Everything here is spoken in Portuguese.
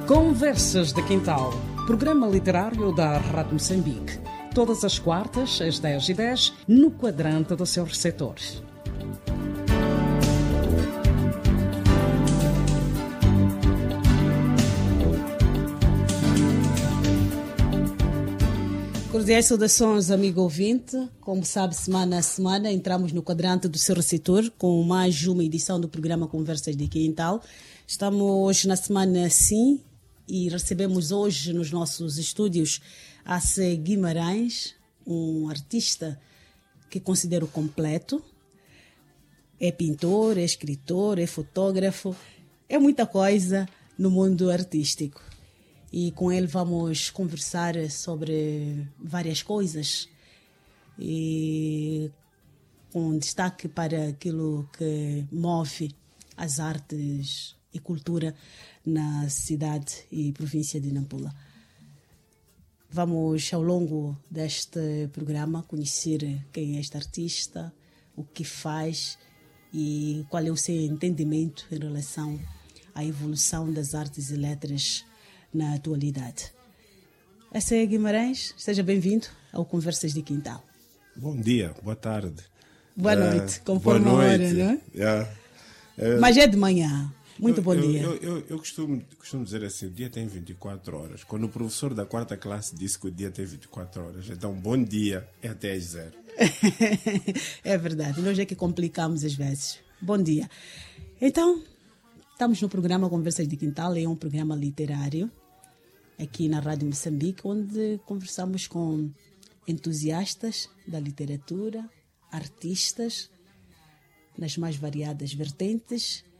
Conversas de Quintal, programa literário da Rádio Moçambique. Todas as quartas, às 10h10, no quadrante do seu receptor. Cordiais saudações, amigo ouvinte. Como sabe, semana a semana entramos no quadrante do seu receptor com mais uma edição do programa Conversas de Quintal. Estamos na semana sim e recebemos hoje nos nossos estúdios A.C. Guimarães, um artista que considero completo. É pintor, é escritor, é fotógrafo, é muita coisa no mundo artístico. E com ele vamos conversar sobre várias coisas, e com destaque para aquilo que move as artes e cultura na cidade e província de Nampula. Vamos, ao longo deste programa, conhecer quem é este artista, o que faz e qual é o seu entendimento em relação à evolução das artes e letras na atualidade. A.C. Guimarães, seja bem-vindo ao Conversas de Quintal. Bom dia, boa tarde. Boa noite, conforme a hora, não é? Yeah. Mas é de manhã. Muito bom dia. Eu costumo dizer assim, o dia tem 24 horas. Quando o professor da 4ª classe disse que o dia tem 24 horas, então bom dia é até às 0. É verdade, nós é que complicamos às vezes. Bom dia. Então, estamos no programa Conversas de Quintal, é um programa literário aqui na Rádio Moçambique, onde conversamos com entusiastas da literatura, artistas, nas mais variadas vertentes,